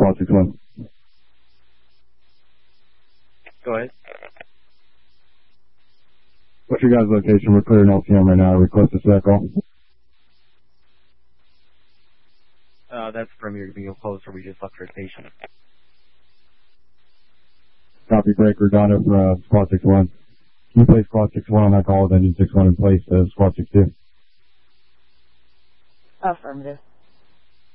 Squad 6-1. Go ahead. What's your guys' location? We're clearing LCM right now. Are we close to circle? That's from your being close, or we just left your station. Copy breaker, Donna from Squad 6-1. Can you place Squad 6-1 on that call with engine 6-1 in place, Squad 6-2? Affirmative.